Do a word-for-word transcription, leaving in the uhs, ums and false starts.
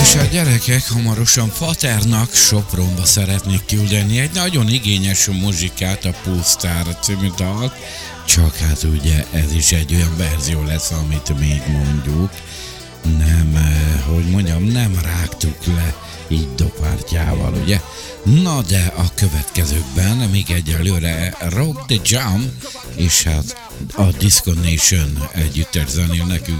És a gyerekek hamarosan Faternak Sopronba szeretnék küldeni egy nagyon igényes muzsikát, a Pulstar című dalt, csak hát ugye ez is egy olyan verzió lesz, amit még mondjuk nem, hogy mondjam, nem rágtuk le így dopártyával, ugye? Na de a következőkben még egyelőre Rock the Jam és hát a Disco Nation együttes zenél nekünk.